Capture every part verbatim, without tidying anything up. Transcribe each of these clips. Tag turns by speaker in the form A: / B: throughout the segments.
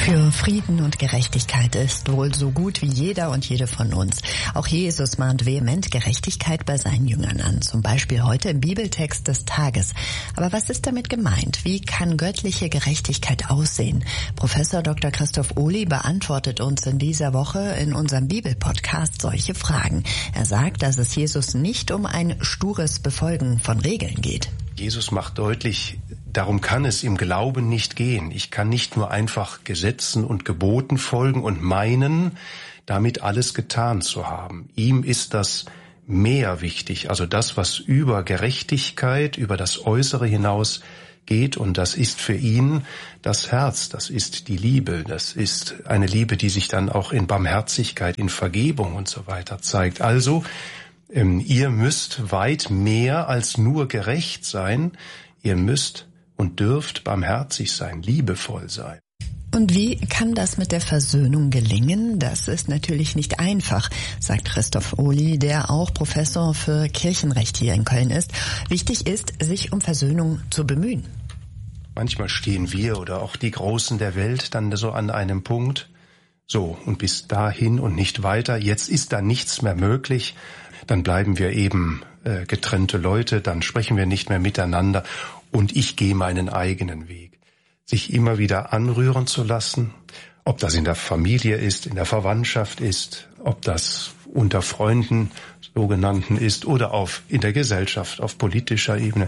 A: Für Frieden und Gerechtigkeit ist wohl so gut wie jeder und jede von uns. Auch Jesus mahnt vehement Gerechtigkeit bei seinen Jüngern an, zum Beispiel heute im Bibeltext des Tages. Aber was ist damit gemeint? Wie kann göttliche Gerechtigkeit aussehen? Professor Doktor Christoph Ohly beantwortet uns in dieser Woche in unserem Bibelpodcast solche Fragen. Er sagt, dass es Jesus nicht um ein stures Befolgen von Regeln geht.
B: Jesus macht deutlich, darum kann es im Glauben nicht gehen. Ich kann nicht nur einfach Gesetzen und Geboten folgen und meinen, damit alles getan zu haben. Ihm ist das mehr wichtig, also das, was über Gerechtigkeit, über das Äußere hinaus geht, und das ist für ihn das Herz, das ist die Liebe, das ist eine Liebe, die sich dann auch in Barmherzigkeit, in Vergebung und so weiter zeigt. Also, ähm, ihr müsst weit mehr als nur gerecht sein, ihr müsst und dürft barmherzig sein, liebevoll sein.
A: Und wie kann das mit der Versöhnung gelingen? Das ist natürlich nicht einfach, sagt Christoph Ohly, der auch Professor für Kirchenrecht hier in Köln ist. Wichtig ist, sich um Versöhnung zu bemühen.
B: Manchmal stehen wir oder auch die Großen der Welt dann so an einem Punkt, so und bis dahin und nicht weiter, jetzt ist da nichts mehr möglich, dann bleiben wir eben äh, getrennte Leute, dann sprechen wir nicht mehr miteinander und ich gehe meinen eigenen Weg. Sich immer wieder anrühren zu lassen, ob das in der Familie ist, in der Verwandtschaft ist, ob das unter Freunden, sogenannten, ist oder auf in der Gesellschaft, auf politischer Ebene.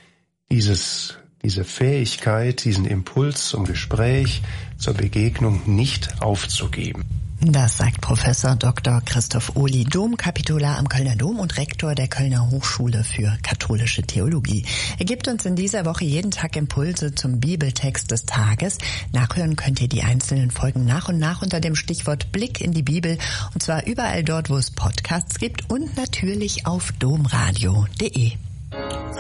B: Dieses, diese Fähigkeit, diesen Impuls zum Gespräch, zur Begegnung nicht aufzugeben.
A: Das sagt Professor Doktor Christoph Ohly, Domkapitular am Kölner Dom und Rektor der Kölner Hochschule für katholische Theologie. Er gibt uns in dieser Woche jeden Tag Impulse zum Bibeltext des Tages. Nachhören könnt ihr die einzelnen Folgen nach und nach unter dem Stichwort Blick in die Bibel, und zwar überall dort, wo es Podcasts gibt und natürlich auf domradio punkt de.